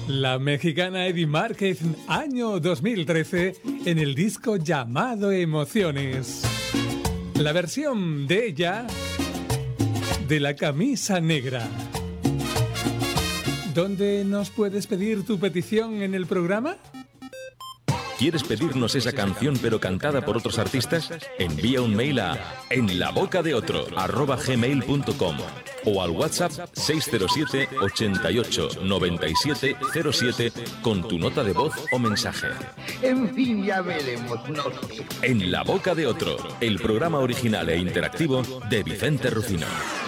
La mexicana Edith Márquez, año 2013, en el disco llamado Emociones. La versión de ella de La camisa negra. ¿Dónde nos puedes pedir tu petición en el programa? ¿Quieres pedirnos esa canción pero cantada por otros artistas? Envía un mail a enlabocadeotro@gmail.com o al WhatsApp 607 88 97 07 con tu nota de voz o mensaje. En fin, ya veremos, no sé. En la boca de otro, el programa original e interactivo de Vicente Rufino.